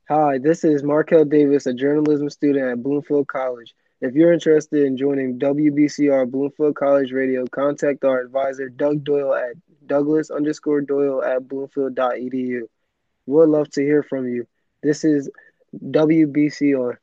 Hi, this is Markel Davis, a journalism student at Bloomfield College. If you're interested in joining WBCR Bloomfield College Radio, contact our advisor Doug Doyle at Douglas_Doyle at Bloomfield.edu. We'd love to hear from you. This is WBCR.